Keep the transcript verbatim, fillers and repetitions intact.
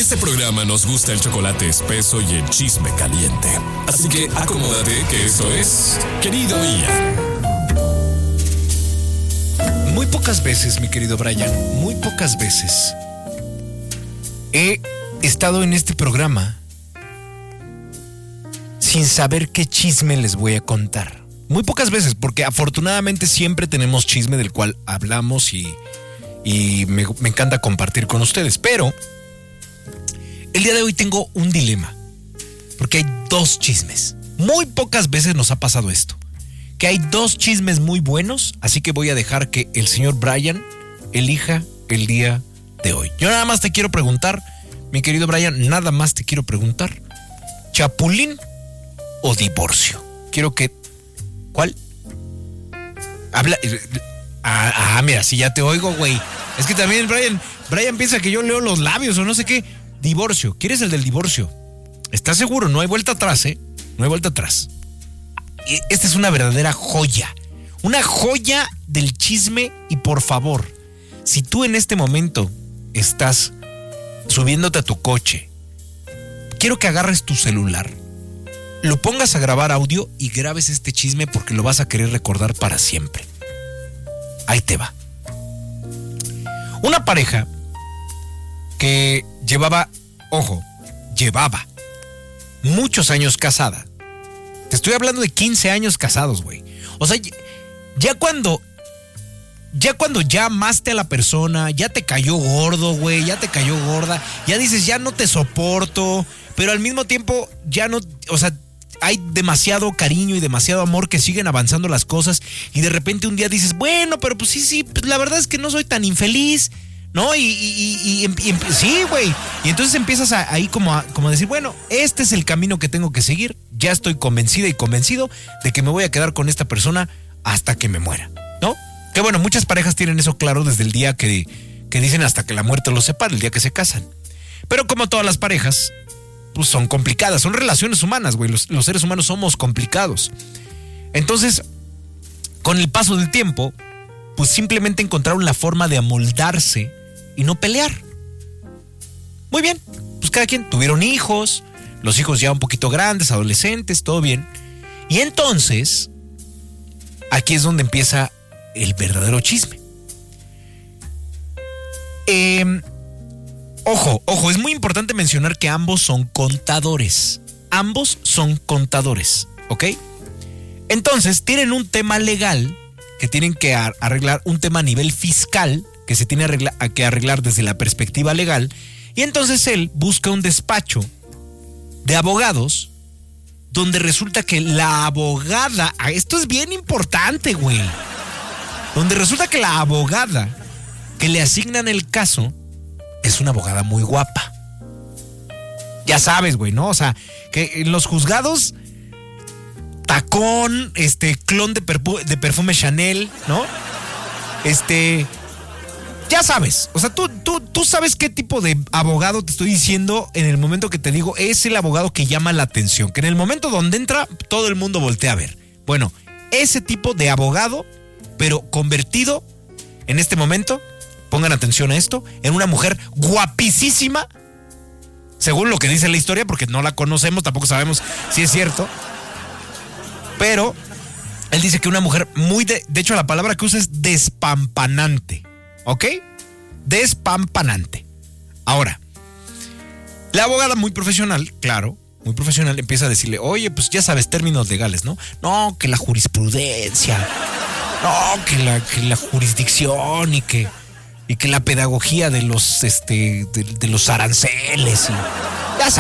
este programa nos gusta el chocolate espeso y el chisme caliente. Así que acomódate que esto es Querido Ian. Muy pocas veces, mi querido Brian, muy pocas veces he estado en este programa sin saber qué chisme les voy a contar. Muy pocas veces, porque afortunadamente siempre tenemos chisme del cual hablamos y, y me, me encanta compartir con ustedes. Pero el día de hoy tengo un dilema, porque hay dos chismes. Muy pocas veces nos ha pasado esto, que hay dos chismes muy buenos, así que voy a dejar que el señor Brian elija el día de hoy. Yo nada más te quiero preguntar, mi querido Brian, nada más te quiero preguntar, ¿chapulín o divorcio? Quiero que... ¿Cuál? Habla... Ah, ah, mira, si ya te oigo, güey. Es que también Brian, Brian piensa que yo leo los labios o no sé qué. Divorcio, ¿quieres el del divorcio? ¿Estás seguro? No hay vuelta atrás, ¿eh? No hay vuelta atrás. Esta es una verdadera joya. Una joya del chisme. Y por favor, si tú en este momento estás subiéndote a tu coche, quiero que agarres tu celular, lo pongas a grabar audio y grabes este chisme porque lo vas a querer recordar para siempre. Ahí te va. Una pareja que llevaba, ojo, llevaba muchos años casada. Te estoy hablando de quince años casados, güey. O sea, ya cuando, ya cuando ya amaste a la persona, ya te cayó gordo, güey, ya te cayó gorda, ya dices, ya no te soporto, pero al mismo tiempo ya no, o sea, hay demasiado cariño y demasiado amor que siguen avanzando las cosas y de repente un día dices, bueno, pero pues sí, sí, pues la verdad es que no soy tan infeliz, ¿no? Y, y, y, y, y sí, güey. Y entonces empiezas a, ahí como a, como a decir, bueno, este es el camino que tengo que seguir. Ya estoy convencida y convencido de que me voy a quedar con esta persona hasta que me muera, ¿no? Que bueno, muchas parejas tienen eso claro desde el día que, que dicen hasta que la muerte los separe, el día que se casan. Pero como todas las parejas, pues son complicadas, son relaciones humanas, güey. Los, los seres humanos somos complicados. Entonces, con el paso del tiempo, pues simplemente encontraron la forma de amoldarse y no pelear. Muy bien, pues cada quien tuvieron hijos, los hijos ya un poquito grandes, adolescentes, todo bien. Y entonces, aquí es donde empieza el verdadero chisme. Eh, ojo, ojo, es muy importante mencionar que ambos son contadores. Ambos son contadores, ¿ok? Entonces, tienen un tema legal que tienen que arreglar, un tema a nivel fiscal que se tiene que arreglar desde la perspectiva legal. Y entonces él busca un despacho de abogados donde resulta que la abogada, esto es bien importante, güey, donde resulta que la abogada que le asignan el caso es una abogada muy guapa. Ya sabes, güey, ¿no? O sea, que en los juzgados, tacón, este, clon de, perfu- de perfume Chanel, ¿no? Este, ya sabes, o sea, tú, tú, tú sabes qué tipo de abogado te estoy diciendo en el momento que te digo, es el abogado que llama la atención, que en el momento donde entra, todo el mundo voltea a ver. Bueno, ese tipo de abogado, pero convertido en este momento, pongan atención a esto, en una mujer guapísima, según lo que dice la historia, porque no la conocemos, tampoco sabemos si es cierto. Pero él dice que una mujer muy de... De hecho, la palabra que usa es despampanante. ¿Ok? Despampanante. Ahora, la abogada muy profesional, claro, muy profesional, empieza a decirle, oye, pues ya sabes, términos legales, ¿no? No, que la jurisprudencia, no, que la, que la jurisdicción y que, y que la pedagogía de los, este, de, de los aranceles y...